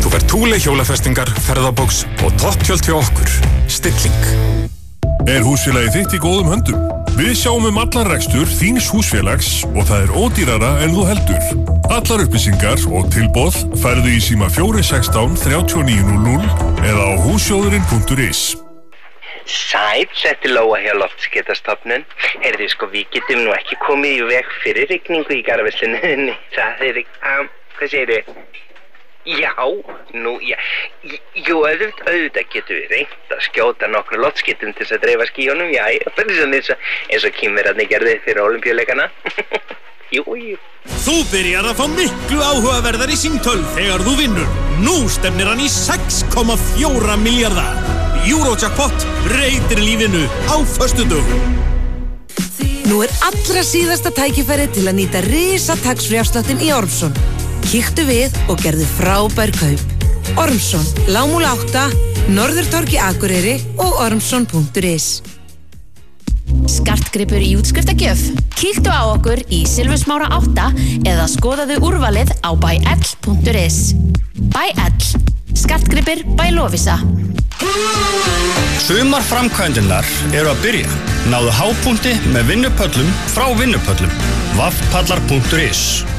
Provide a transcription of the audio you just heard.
Þú fær Thule hjólafestingar, ferðabox og topptjöld hjá okkur. Stilling. Húsfélagið þitt í góðum höndum? Við sjáum allan rekstur þíns húsfélags og það ódýrara en þú heldur. Allar upplýsingar og tilboð færðu í síma 416 3900 eða á hússjóðurinn.is. Sæll, þetta Lóa hjá Loftskeytastofnun. Heyrðu, við getum nú ekki komið í veg fyrir rigningu í garðverslunni. Það hvað segirðu? Já, jú, auðvitað getum við reynt að skjóta nokkru loftskeytum til þess að dreifa skýjunum, bara eins og kínverarnir gerðu fyrir Ólympíuleikana. Jú. Þú byrjar að fá miklu áhugaverðari símtöl þegar þú vinnur. Nú stefnir hann í 6,4 milljarða. Eurojackpot breytir lífinu á föstudögum. Nú allra síðasta tækifæri til að nýta risataxfree-afsláttinn í Ormsson. Kíktu við og gerðu frábær kaup. Ormsson, Lágmúla 8, Norðurtorg í Akureyri og ormsson.is. Skartgripur í útskriftargjöf. Kíktu á okkur í Silfursmára 8 eða skoðaðu úrvalið á byl.is. Byl. Skartgripir by Lovisa. Sumar framkvæmdirnar eru að byrja. Náðu hápunkti með vinnupöllum frá vinnupöllum. vaffpallar.is